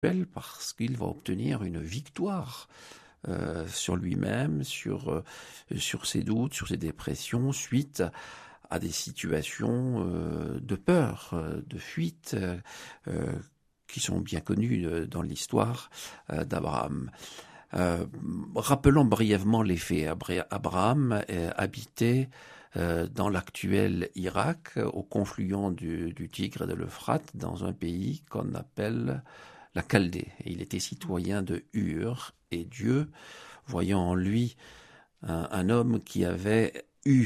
parce qu'il va obtenir une victoire sur lui-même, sur ses doutes, sur ses dépressions, suite à des situations de peur, de fuite, qui sont bien connues dans l'histoire d'Abraham. Rappelons brièvement les faits. Abraham habitait dans l'actuel Irak, au confluent du Tigre et de l'Euphrate, dans un pays qu'on appelle la Chaldée. Et il était citoyen de Ur, et Dieu, voyant en lui un homme qui avait eu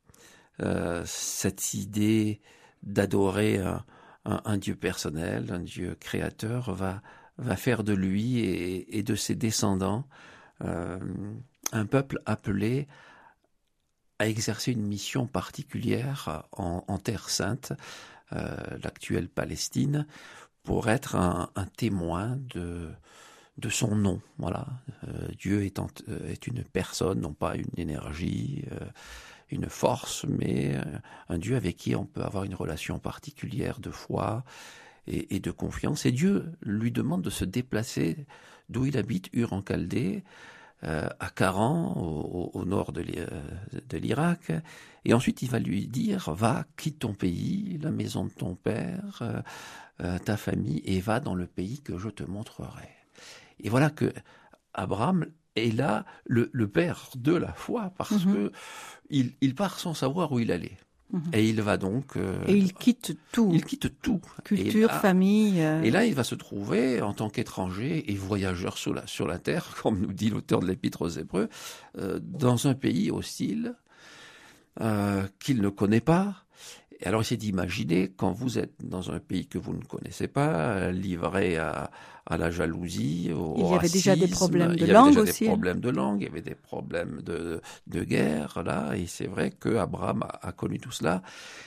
cette idée d'adorer un Dieu personnel, un Dieu créateur, va faire de lui et de ses descendants un peuple appelé à exercer une mission particulière en Terre Sainte, l'actuelle Palestine, pour être un témoin de son nom. Voilà. Dieu est une personne, non pas une énergie, une force, mais un Dieu avec qui on peut avoir une relation particulière de foi et de confiance. Et Dieu lui demande de se déplacer d'où il habite, Ur en Chaldée, à Caran, au nord de l'Irak. Et ensuite, il va lui dire, va, quitte ton pays, la maison de ton père, ta famille, et va dans le pays que je te montrerai. Et voilà que Abraham est là, le père de la foi, parce que il part sans savoir où il allait. Et il va donc... et il quitte tout. Il quitte tout. Culture, famille... Et là, il va se trouver, en tant qu'étranger et voyageur sur la terre, comme nous dit l'auteur de l'Épître aux Hébreux, dans un pays hostile qu'il ne connaît pas. Et alors, il s'est d'imaginer, quand vous êtes dans un pays que vous ne connaissez pas, livré à la jalousie, au racisme. Il y avait déjà des problèmes de langue aussi. Il y avait des problèmes de langue, il y avait des problèmes de guerre, là. Et c'est vrai qu'Abraham a connu tout cela.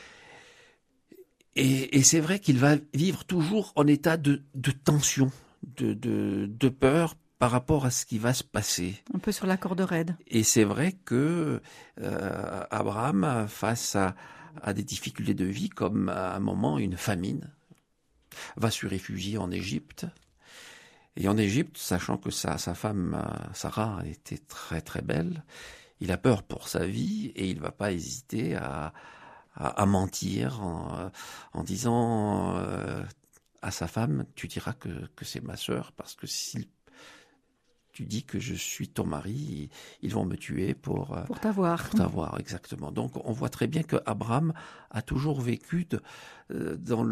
Et c'est vrai qu'il va vivre toujours en état de tension, de peur par rapport à ce qui va se passer. Un peu sur la corde raide. Et c'est vrai que Abraham, face à des difficultés de vie, comme à un moment une famine, va se réfugier en Égypte. Et en Égypte, sachant que sa femme Sarah était très très belle, il a peur pour sa vie et il va pas hésiter à mentir en disant à sa femme, tu diras que c'est ma sœur, parce que si tu dis que je suis ton mari, ils vont me tuer pour t'avoir. Pour t'avoir, exactement. Donc on voit très bien que Abraham a toujours vécu dans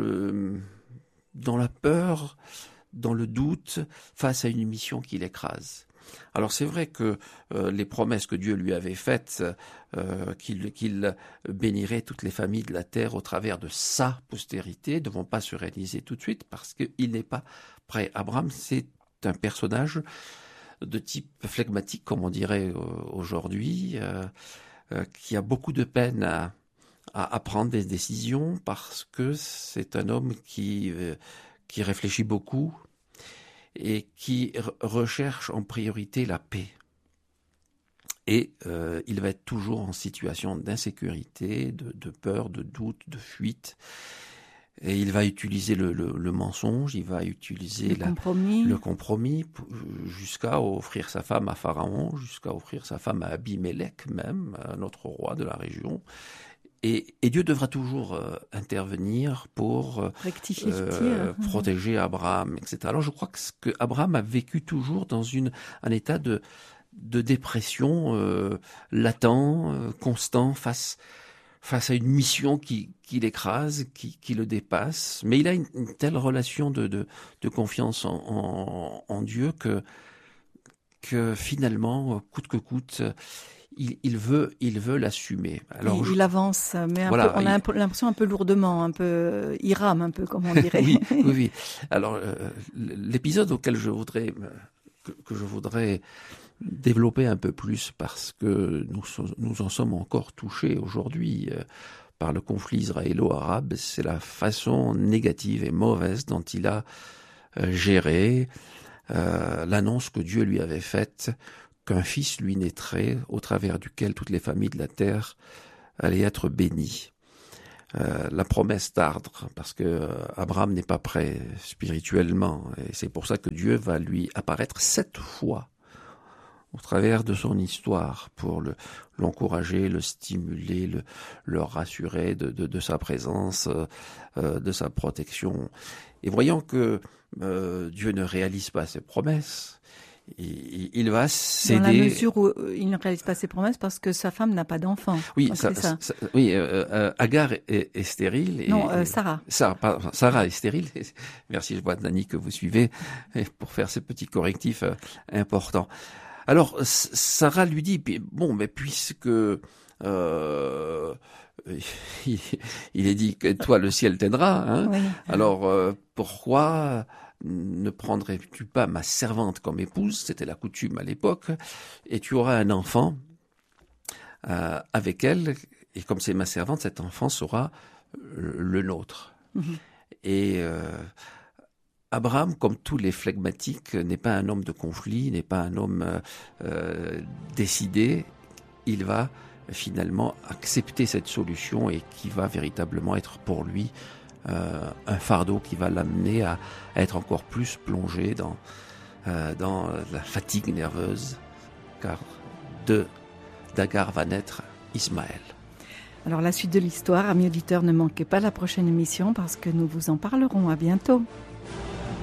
la peur, dans le doute, face à une mission qui l'écrase. Alors c'est vrai que les promesses que Dieu lui avait faites, qu'il bénirait toutes les familles de la terre au travers de sa postérité, ne vont pas se réaliser tout de suite parce qu'il n'est pas prêt. Abraham, c'est un personnage de type flegmatique, comme on dirait aujourd'hui, qui a beaucoup de peine à prendre des décisions parce que c'est un homme qui réfléchit beaucoup et qui recherche en priorité la paix. Et il va être toujours en situation d'insécurité, de peur, de doute, de fuite. Et il va utiliser le mensonge, il va utiliser le compromis jusqu'à offrir sa femme à Pharaon, jusqu'à offrir sa femme à Abimélec même, un autre roi de la région. Et Dieu devra toujours intervenir pour rectifier ce tir, protéger Abraham, etc. Alors je crois que Abraham a vécu toujours dans un état de dépression latent, constant, face à une mission qui l'écrase, qui le dépasse. Mais il a une telle relation de confiance en Dieu que finalement, coûte que coûte, il veut l'assumer. Alors il avance, mais voilà, on a l'impression un peu lourdement, un peu, il rame un peu, comme on dirait. oui. Alors, l'épisode auquel que je voudrais développer un peu plus, parce que nous en sommes encore touchés aujourd'hui par le conflit israélo-arabe, c'est la façon négative et mauvaise dont il a géré l'annonce que Dieu lui avait faite qu'un fils lui naîtrait, au travers duquel toutes les familles de la terre allaient être bénies. la promesse d'Ardre, parce que Abraham n'est pas prêt spirituellement, et c'est pour ça que Dieu va lui apparaître 7 fois au travers de son histoire pour l'encourager, le stimuler, le rassurer de sa présence, de sa protection. Et voyant que Dieu ne réalise pas ses promesses, il va céder. Dans la mesure où il ne réalise pas ses promesses parce que sa femme n'a pas d'enfant. Oui, Agar est stérile. Sarah. Sarah est stérile. Merci, je vois Nani que vous suivez pour faire ces petits correctifs importants. Alors, Sarah lui dit, bon, mais puisque il est dit que toi, le ciel t'aidera, hein, oui. Alors pourquoi ne prendrais-tu pas ma servante comme épouse? C'était la coutume à l'époque, et tu auras un enfant avec elle, et comme c'est ma servante, cet enfant sera le nôtre. Mm-hmm. Et Abraham, comme tous les flegmatiques, n'est pas un homme de conflit, n'est pas un homme décidé. Il va finalement accepter cette solution et qui va véritablement être pour lui un fardeau qui va l'amener à être encore plus plongé dans la fatigue nerveuse, car d'Agar va naître Ismaël. Alors la suite de l'histoire, amis auditeurs, ne manquez pas la prochaine émission parce que nous vous en parlerons. À bientôt.